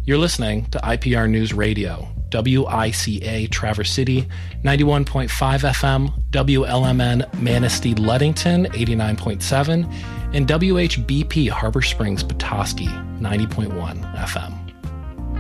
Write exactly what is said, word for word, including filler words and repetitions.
You're listening to I P R News Radio, W I C A Traverse City, ninety-one point five F M, W L M N Manistee Ludington, eighty-nine point seven, and W H B P Harbor Springs Petoskey, ninety point one F M.